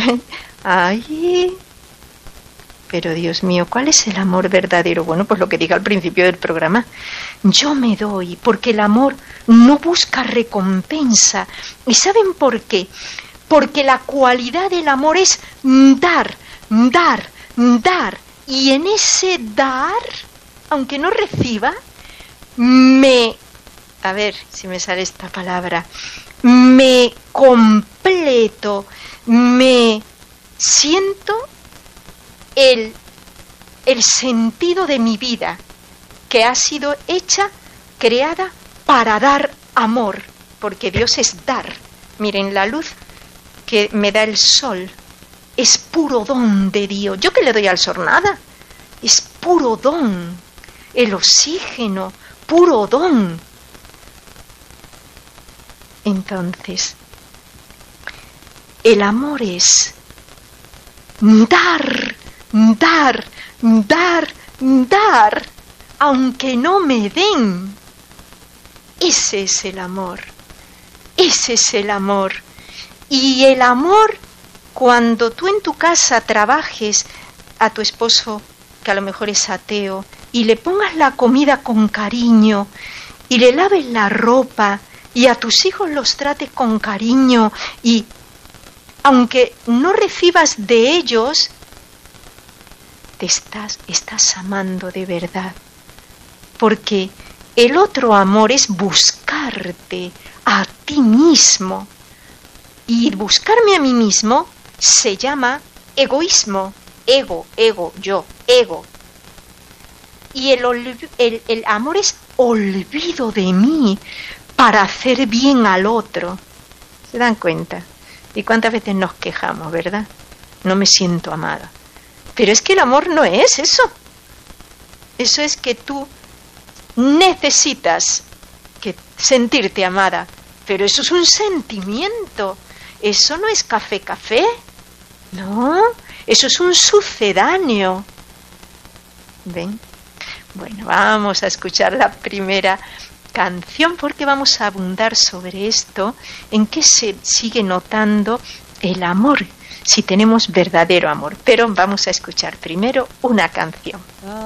Ay, pero Dios mío, ¿cuál es el amor verdadero? Bueno, pues lo que dije al principio del programa. Yo me doy porque el amor no busca recompensa. ¿Y saben por qué? Porque la cualidad del amor es dar, dar, dar. Y en ese dar, aunque no reciba, a ver si me sale esta palabra, me completo, me siento el sentido de mi vida, que ha sido hecha, creada para dar amor, porque Dios es dar. Miren, la luz que me da el sol es puro don de Dios. ¿Yo qué le doy al sol? Nada. Es puro don. El oxígeno, puro don. Entonces, el amor es dar, dar, dar, dar, aunque no me den. Ese es el amor. Ese es el amor. Y el amor, cuando tú en tu casa trabajes a tu esposo, que a lo mejor es ateo, y le pongas la comida con cariño, y le laves la ropa, y a tus hijos los trates con cariño, y aunque no recibas de ellos, te estás amando de verdad. Porque el otro amor es buscarte a ti mismo. Y buscarme a mí mismo se llama egoísmo. Ego, yo, ego. Y el amor es olvido de mí para hacer bien al otro. ¿Se dan cuenta? ¿Y cuántas veces nos quejamos, verdad? No me siento amada. Pero es que el amor no es eso. Eso es que tú necesitas sentirte amada. Pero eso es un sentimiento. Eso no es café. No, eso es un sucedáneo. ¿Ven? Bueno, vamos a escuchar la primera canción porque vamos a abundar sobre esto, en qué se sigue notando el amor, si tenemos verdadero amor. Pero vamos a escuchar primero una canción.